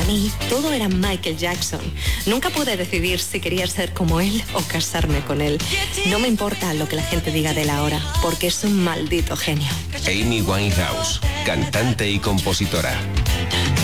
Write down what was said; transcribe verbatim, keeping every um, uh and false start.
mí, todo era Michael Jackson. Nunca pude decidir si quería ser como él o casarme con él. No me importa lo que la gente diga de él ahora, porque es un maldito genio. Amy Winehouse, cantante y compositora.